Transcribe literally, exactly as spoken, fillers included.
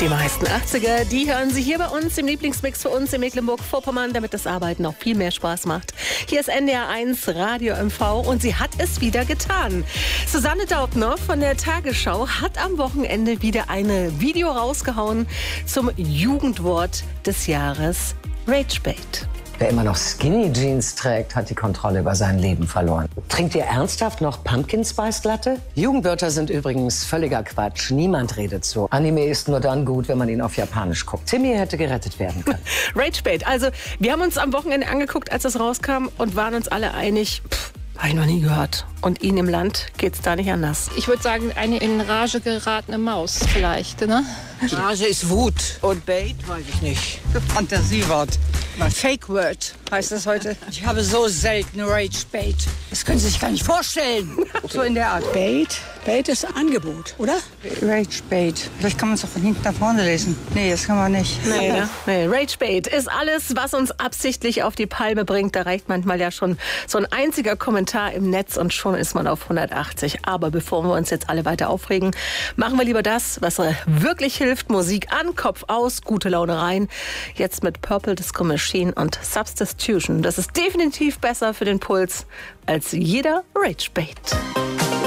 Die meisten achtziger, die hören Sie hier bei uns im Lieblingsmix für uns in Mecklenburg-Vorpommern, damit das Arbeiten noch viel mehr Spaß macht. Hier ist N D R eins Radio M V und sie hat es wieder getan. Susanne Daubner von der Tagesschau hat am Wochenende wieder ein Video rausgehauen zum Jugendwort des Jahres: Ragebait. Wer immer noch Skinny Jeans trägt, hat die Kontrolle über sein Leben verloren. Trinkt ihr ernsthaft noch Pumpkin Spice Latte? Jugendwörter sind übrigens völliger Quatsch. Niemand redet so. Anime ist nur dann gut, wenn man ihn auf Japanisch guckt. Timmy hätte gerettet werden können. Ragebait. Also, wir haben uns am Wochenende angeguckt, als es rauskam und waren uns alle einig, pff, habe ich noch nie gehört. Und Ihnen im Land geht's da nicht anders. Ich würde sagen, eine in Rage geratene Maus vielleicht, ne? Rage ist Wut. Und Bait, weiß ich nicht. Fantasiewort. Fake Word heißt das heute. Ich habe so selten Ragebait. Das können Sie sich gar nicht vorstellen. So in der Art. Bait? Bait ist Angebot, oder? Ragebait. Vielleicht kann man es auch von hinten nach vorne lesen. Nee, das kann man nicht. Nee, ne? nee. Ragebait ist alles, was uns absichtlich auf die Palme bringt. Da reicht manchmal ja schon so ein einziger Kommentar im Netz und schon ist man auf hundertachtzig. Aber bevor wir uns jetzt alle weiter aufregen, machen wir lieber das, was wirklich hilft. Musik an, Kopf aus, gute Laune rein. Jetzt mit Purple Disco Machine und Substitution. Das ist definitiv besser für den Puls als jeder Ragebait.